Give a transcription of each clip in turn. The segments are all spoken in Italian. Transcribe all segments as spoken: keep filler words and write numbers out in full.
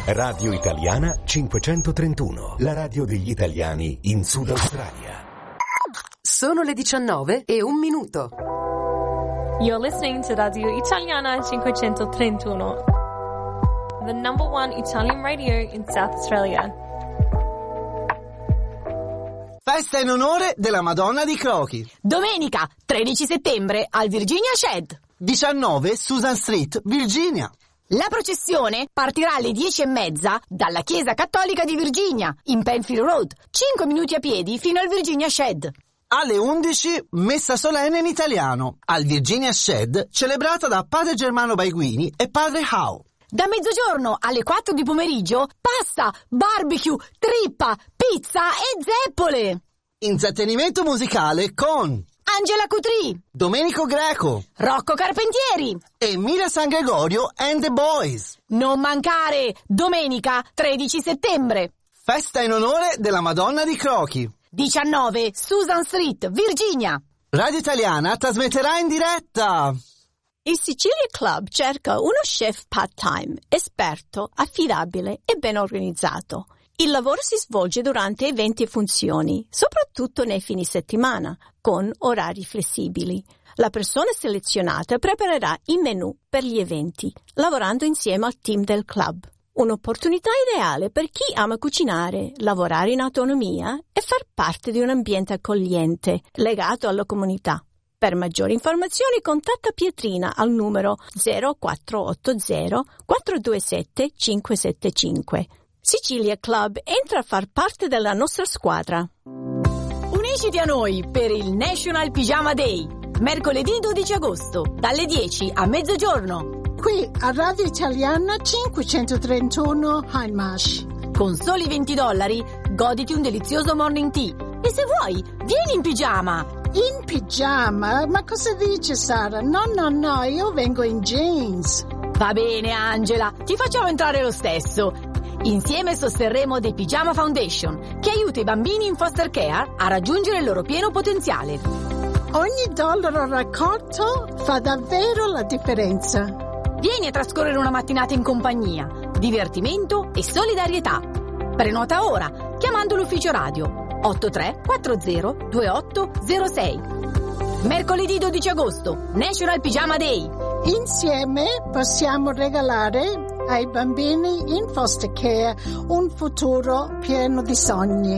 Radio Italiana cinquecentotrentuno, la radio degli italiani in Sud Australia. Sono le diciannove e un minuto. You're listening to Radio Italiana cinquecentotrentuno, the number one Italian radio in South Australia. Festa in onore della Madonna di Crochi. Domenica, tredici settembre, al Virginia Shed. diciannove Susan Street, Virginia. La processione partirà alle dieci e mezza dalla Chiesa Cattolica di Virginia, in Penfield Road, cinque minuti a piedi fino al Virginia Shed. Alle undici, messa solenne in italiano, al Virginia Shed, celebrata da padre Germano Baiguini e padre Howe. Da mezzogiorno alle quattro di pomeriggio, pasta, barbecue, trippa, pizza e zeppole. Intrattenimento musicale con Angela Cutri, Domenico Greco, Rocco Carpentieri e Mira San Gregorio and the Boys. Non mancare, domenica tredici settembre. Festa in onore della Madonna di Crochi. diciannove Susan Street, Virginia. Radio Italiana trasmetterà in diretta. Il Sicilia Club cerca uno chef part-time, esperto, affidabile e ben organizzato. Il lavoro si svolge durante eventi e funzioni, soprattutto nei fine settimana, con orari flessibili. La persona selezionata preparerà i menù per gli eventi, lavorando insieme al team del club. Un'opportunità ideale per chi ama cucinare, lavorare in autonomia e far parte di un ambiente accogliente, legato alla comunità. Per maggiori informazioni contatta Pietrina al numero zero quattro otto zero quattro due sette cinque sette cinque. Sicilia Club entra a far parte della nostra squadra. Unisciti a noi per il National Pyjama Day, mercoledì dodici agosto, dalle dieci a mezzogiorno. Qui a Radio Italiana cinquecentotrentuno Hindmarsh. Con soli venti dollari, goditi un delizioso morning tea. E se vuoi, vieni in pigiama. In pigiama? Ma cosa dice Sara? No, no, no, io vengo in jeans. Va bene, Angela, ti facciamo entrare lo stesso. Insieme sosterremo The Pyjama Foundation, che aiuta i bambini in foster care a raggiungere il loro pieno potenziale. Ogni dollaro raccolto fa davvero la differenza. Vieni a trascorrere una mattinata in compagnia, divertimento e solidarietà. Prenota ora, chiamando l'ufficio radio otto tre quattro zero due otto zero sei. Mercoledì dodici agosto, National Pyjama Day. Insieme possiamo regalare ai bambini in foster care un futuro pieno di sogni.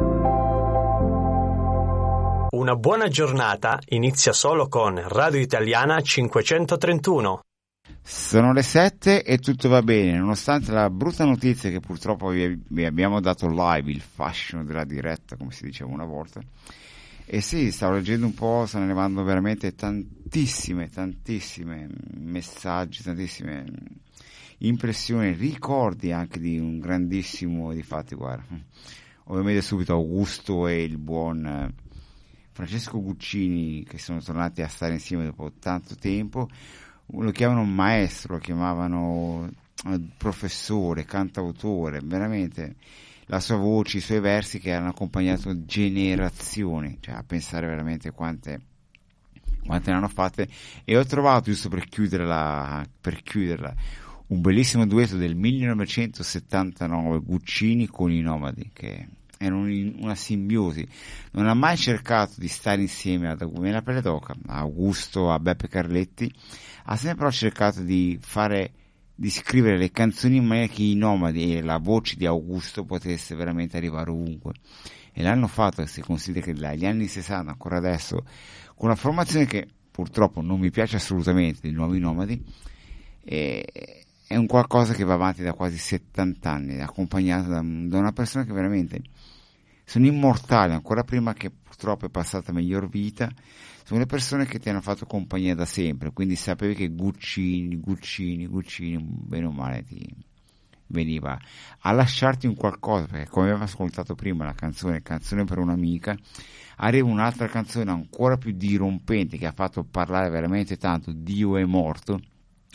Una buona giornata inizia solo con Radio Italiana cinquecentotrentuno. Sono le sette e tutto va bene, nonostante la brutta notizia che purtroppo vi, vi abbiamo dato live, il fascino della diretta, come si diceva una volta. E sì, stavo leggendo un po', stanno arrivando veramente tantissime, tantissime messaggi, tantissime impressioni, ricordi anche di un grandissimo, difatti guarda, ovviamente subito Augusto e il buon Francesco Guccini, che sono tornati a stare insieme dopo tanto tempo. Lo chiamavano maestro, lo chiamavano professore, cantautore, veramente la sua voce, i suoi versi che hanno accompagnato generazioni, cioè a pensare veramente quante quante ne hanno fatte. E ho trovato, giusto per chiuderla per chiuderla un bellissimo duetto del millenovecentosettantanove, Guccini con i Nomadi, che erano una simbiosi. Non ha mai cercato di stare insieme ad Agumela Pelle d'Oca, a Augusto, a Beppe Carletti, ha sempre però cercato di fare, di scrivere le canzoni in maniera che i Nomadi e la voce di Augusto potesse veramente arrivare ovunque. E l'hanno fatto, si considera che dagli anni sessanta ancora adesso, con una formazione che purtroppo non mi piace assolutamente, dei Nuovi Nomadi, e è un qualcosa che va avanti da quasi settanta anni, accompagnato da, da una persona che veramente sono immortali, ancora prima che purtroppo è passata miglior vita. Sono le persone che ti hanno fatto compagnia da sempre, quindi sapevi che Guccini, Guccini, Guccini, bene o male ti veniva a lasciarti un qualcosa, perché come abbiamo ascoltato prima la canzone, Canzone per un'amica, arriva un'altra canzone ancora più dirompente che ha fatto parlare veramente tanto, Dio è morto,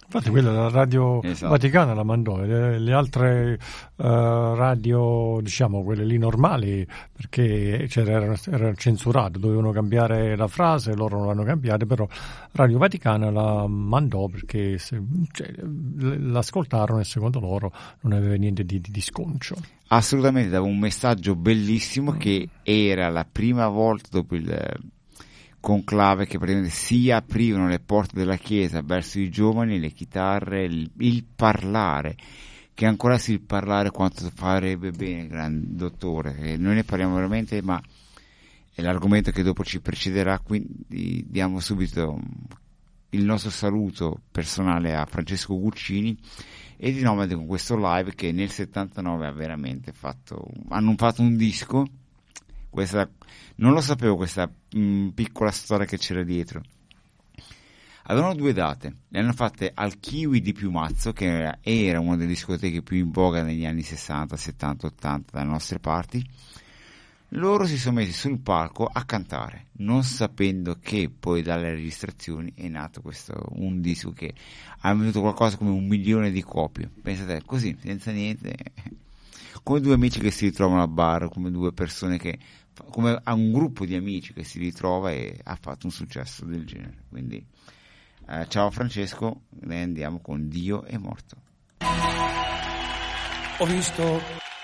Infatti quella la radio esatto. Vaticana la mandò, le, le altre uh, radio, diciamo quelle lì normali, perché c'era, erano, erano censurate, dovevano cambiare la frase, loro non l'hanno cambiata, però Radio Vaticana la mandò perché se, cioè, l'ascoltarono e secondo loro non aveva niente di, di, di sconcio. Assolutamente, dava un messaggio bellissimo mm. che era la prima volta dopo il conclave che praticamente si aprivano le porte della chiesa verso i giovani, le chitarre, il, il parlare, che ancora si il parlare quanto farebbe bene, grande dottore, e noi ne parliamo veramente, ma è l'argomento che dopo ci precederà, quindi diamo subito il nostro saluto personale a Francesco Guccini e di Nomade con questo live che nel settantanove ha veramente fatto, hanno fatto un disco. Questa, non lo sapevo questa mh, piccola storia che c'era dietro. Avevano due date, le hanno fatte al Kiwi di Piumazzo, che era, era una delle discoteche più in voga negli anni sessanta, settanta, ottanta dalle nostre parti. Loro si sono messi sul palco a cantare, non sapendo che poi dalle registrazioni è nato questo un disco che ha venduto qualcosa come un milione di copie. Pensate, così, senza niente, come due amici che si ritrovano al bar, come due persone che, come a un gruppo di amici che si ritrova e ha fatto un successo del genere. Quindi eh, ciao Francesco, ne andiamo con Dio è morto. Ho visto